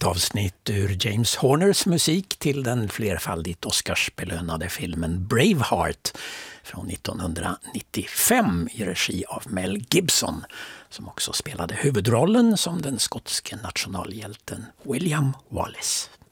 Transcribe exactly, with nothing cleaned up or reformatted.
ett avsnitt ur James Horners musik till den flerfaldigt Oscarsbelönade filmen Braveheart från nittonhundranittiofem i regi av Mel Gibson, som också spelade huvudrollen som den skotske nationalhjälten William Wallace.